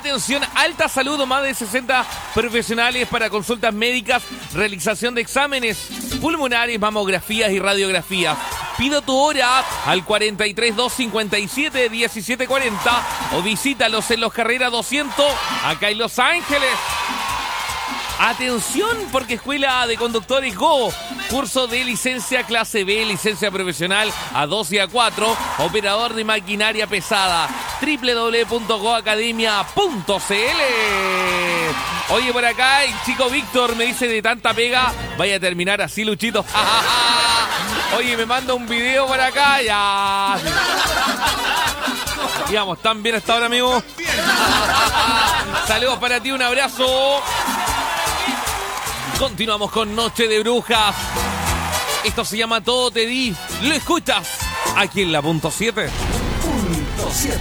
Atención, Alta Salud, más de 60 profesionales para consultas médicas, realización de exámenes pulmonares, mamografías y radiografías. Pido tu hora al 43 257 1740 o visítalos en Los Carreras 200, acá en Los Ángeles. Atención, porque Escuela de Conductores Go, curso de licencia clase B, licencia profesional A2 y A4, operador de maquinaria pesada, www.goacademia.cl. Oye, por acá el chico Víctor me dice: de tanta pega, vaya a terminar así, Luchito. Oye, me manda un video por acá, ya. Digamos, ¿tan bien hasta ahora, amigo? Saludos para ti, un abrazo. Continuamos con Noche de Brujas. Esto se llama Todo Te Di. Lo escuchas aquí en la punto 7. Punto 7.